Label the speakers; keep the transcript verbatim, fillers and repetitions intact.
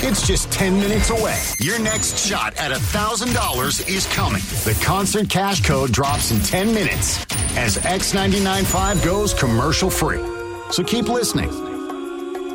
Speaker 1: It's just ten minutes away. Your next shot at one thousand dollars is coming. The concert cash code drops in ten minutes as X ninety-nine point five goes commercial free. So keep listening.